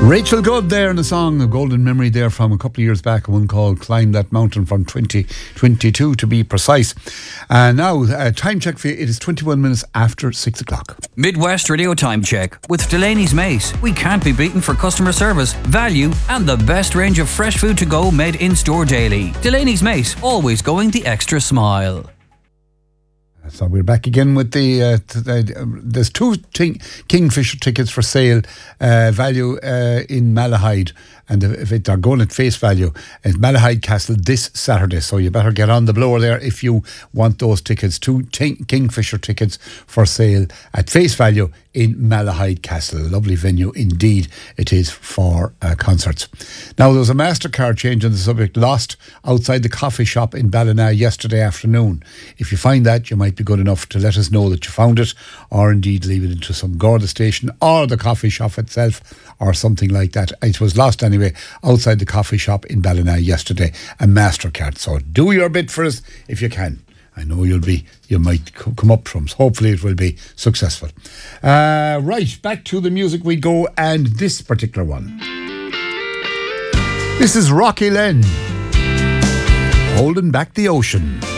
Rachel Good there in a song, a golden memory there from a couple of years back, one called Climb That Mountain from 2022 to be precise. And now, time check for you, it is 21 minutes after 6 o'clock. Midwest Radio Time Check with Delaney's Mace. We can't be beaten for customer service, value and the best range of fresh food to go made in store daily. Delaney's Mace, always going the extra smile. So we're back again with there's two Kingfisher tickets for sale, value in Malahide, and if they're going at face value at Malahide Castle this Saturday, so you better get on the blower there if you want those tickets. Two Kingfisher tickets for sale at face value in Malahide Castle. A lovely venue indeed it is for concerts. Now there was a MasterCard change on the subject lost outside the coffee shop in Ballina yesterday afternoon. If you find that, you might be good enough to let us know that you found it, or indeed leave it into some Garda station or the coffee shop itself or something like that. It was lost anyway outside the coffee shop in Ballina yesterday, a MasterCard. So do your bit for us if you can. I know you might come up from. Hopefully it will be successful. Right, back to the music we go, and this particular one. This is Rocky Len, Holding Back the Ocean.